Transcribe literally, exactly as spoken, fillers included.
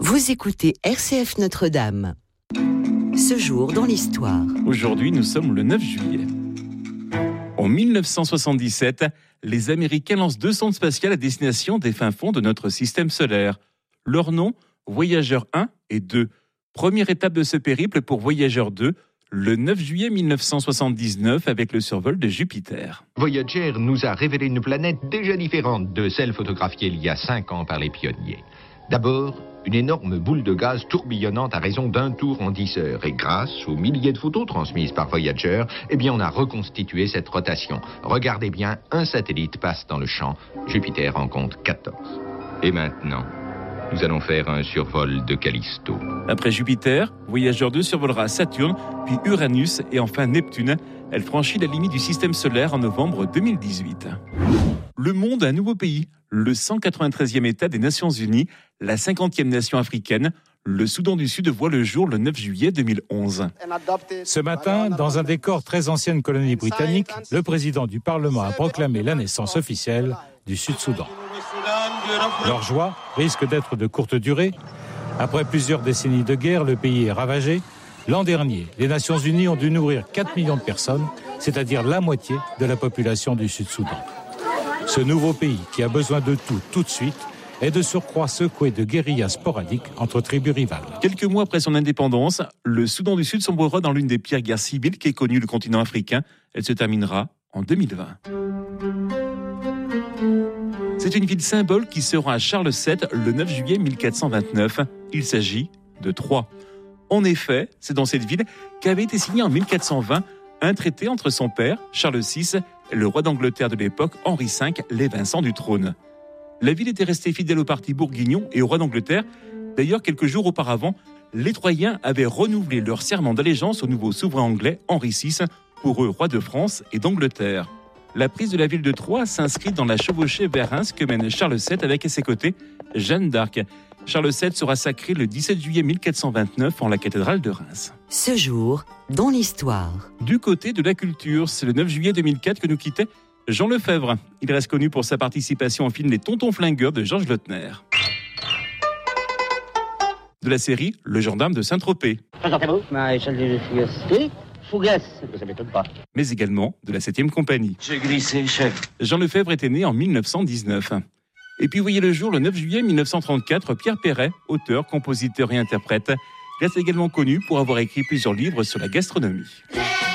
Vous écoutez R C F Notre-Dame. Ce jour dans l'histoire. Aujourd'hui, nous sommes le neuf juillet. En mille neuf cent soixante-dix-sept, les Américains lancent deux sondes spatiales à destination des fins fonds de notre système solaire. Leur nom, Voyageur un et deux. Première étape de ce périple pour Voyageur deux, le neuf juillet mille neuf cent soixante-dix-neuf avec le survol de Jupiter. Voyager nous a révélé une planète déjà différente de celle photographiée il y a cinq ans par les pionniers. D'abord, une énorme boule de gaz tourbillonnante à raison d'un tour en dix heures. Et grâce aux milliers de photos transmises par Voyager, eh bien on a reconstitué cette rotation. Regardez bien, un satellite passe dans le champ. Jupiter en compte quatorze. Et maintenant, nous allons faire un survol de Callisto. Après Jupiter, Voyageur deux survolera Saturne, puis Uranus et enfin Neptune. Elle franchit la limite du système solaire en novembre deux mille dix-huit. Le monde a un nouveau pays, le cent quatre-vingt-treizième État des Nations Unies, la cinquantième nation africaine. Le Soudan du Sud voit le jour le neuf juillet deux mille onze. Ce matin, dans un décor très ancienne colonie britannique, le président du Parlement a proclamé la naissance officielle du Sud-Soudan. Leur joie risque d'être de courte durée. Après plusieurs décennies de guerre, le pays est ravagé. L'an dernier, les Nations Unies ont dû nourrir quatre millions de personnes, c'est-à-dire la moitié de la population du Sud-Soudan. Ce nouveau pays, qui a besoin de tout, tout de suite, est de surcroît secoué de guérillas sporadiques entre tribus rivales. Quelques mois après son indépendance, le Soudan du Sud sombrera dans l'une des pires guerres civiles qu'ait connue le continent africain. Elle se terminera en deux mille vingt. C'est une ville symbole qui sera à Charles sept le neuf juillet mille quatre cent vingt-neuf. Il s'agit de Troyes. En effet, c'est dans cette ville qu'avait été signé en mille quatre cent vingt un traité entre son père, Charles six, et le roi d'Angleterre de l'époque, Henri cinq, les Vincent du trône. La ville était restée fidèle au parti bourguignon et au roi d'Angleterre. D'ailleurs, quelques jours auparavant, les Troyens avaient renouvelé leur serment d'allégeance au nouveau souverain anglais, Henri six, pour eux roi de France et d'Angleterre. La prise de la ville de Troyes s'inscrit dans la chevauchée vers Reims que mène Charles sept avec à ses côtés Jeanne d'Arc. Charles sept sera sacré le dix-sept juillet mille quatre cent vingt-neuf en la cathédrale de Reims. Ce jour dans l'histoire. Du côté de la culture, c'est le neuf juillet deux mille quatre que nous quittait Jean Lefebvre. Il reste connu pour sa participation au film Les Tontons Flingueurs de Georges Lautner. De la série Le Gendarme de Saint-Tropez. Présentez-vous, Maréchal de Fougasse. Fougasse, ça m'étonne pas. Mais également de la septième compagnie. J'ai glissé, chef. Jean Lefebvre était né en mille neuf cent dix-neuf. Et puis voyez le jour le neuf juillet mille neuf cent trente-quatre, Pierre Perret, auteur, compositeur et interprète, reste également connu pour avoir écrit plusieurs livres sur la gastronomie.